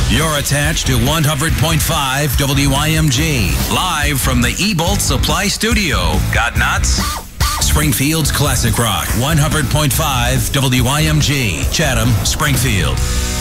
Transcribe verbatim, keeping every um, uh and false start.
You're attached to one hundred point five W I M G. Live from the E-Bolt Supply Studio. Got nuts? Springfield's Classic Rock. one hundred point five W I M G. Chatham, Springfield.